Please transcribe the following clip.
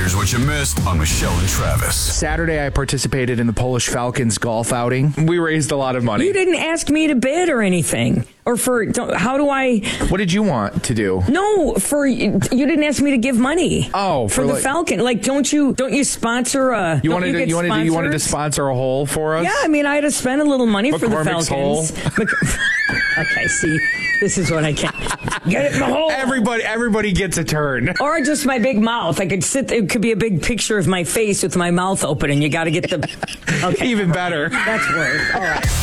Here's what you missed on Michelle and Travis. Saturday, I participated in the Polish Falcons golf outing. We raised a lot of money. You didn't ask me to bid or anything. Or how do I... What did you want to do? No, you didn't ask me to give money. Oh, for the Falcon. Like, don't you sponsor You wanted to sponsor a hole for us? Yeah, I mean, I had to spend a little money for the McCormick's Falcons. Okay, see, this is what I can't get it in the hole. Everybody gets a turn. Or just my big mouth. I could sit. It could be a big picture of my face with my mouth open, and you got to get the. Okay, even better. That's worse. All right.